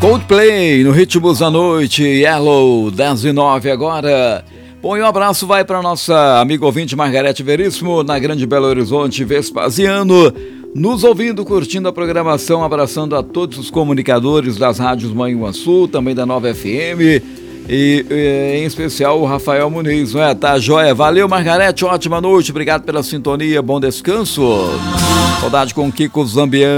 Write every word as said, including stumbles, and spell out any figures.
Coldplay no Ritmos da Noite, Yellow, dez e nove agora. Bom, e um abraço vai para nossa amiga ouvinte Margarete Veríssimo, na Grande Belo Horizonte, Vespasiano, nos ouvindo, curtindo a programação, abraçando a todos os comunicadores das rádios Manhuaçu, também da Nova F M, e, e em especial o Rafael Muniz, não é? Tá joia? Valeu, Margarete, ótima noite, obrigado pela sintonia, bom descanso. Saudade com Kiko Zambian.